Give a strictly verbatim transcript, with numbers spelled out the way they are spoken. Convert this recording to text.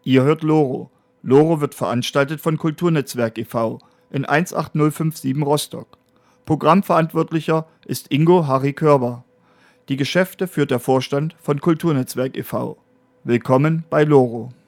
Ihr hört Loro. Loro wird veranstaltet von Kulturnetzwerk e V in eins acht null fünf sieben Rostock. Programmverantwortlicher ist Ingo Harry Körber. Die Geschäfte führt der Vorstand von Kulturnetzwerk e V. Willkommen bei Loro.